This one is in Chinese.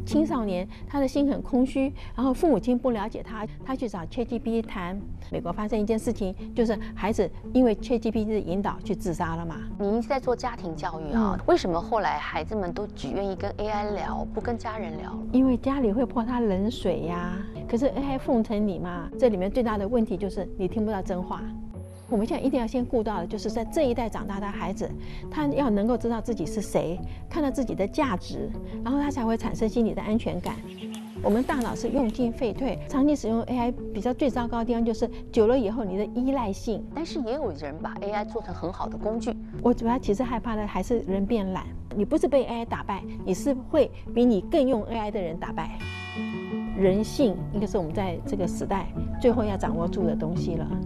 青少年他的心很空虚，然后父母亲不了解他，他去找 ChatGPT 谈。美国发生一件事情，就是孩子因为 ChatGPT 的引导去自杀了嘛。 您在做家庭教育啊，为什么后来孩子们都只愿意跟 AI 聊，不跟家人聊？ 因为家里会泼他冷水呀。可是 AI 奉承你嘛，这里面最大的问题就是你听不到真话。我们现在一定要先顾到的，就是在这一代长大的孩子，他要能够知道自己是谁，看到自己的价值，然后他才会产生心理的安全感。我们大脑是用进废退，长期使用 AI 比较最糟糕的地方就是久了以后你的依赖性。 但是也有人把 AI 做成很好的工具。 我主要其实害怕的还是人变懒。你不是被 AI 打败，你是会比你更用 AI 的人打败。人性应该是我们在这个时代最后要掌握住的东西了。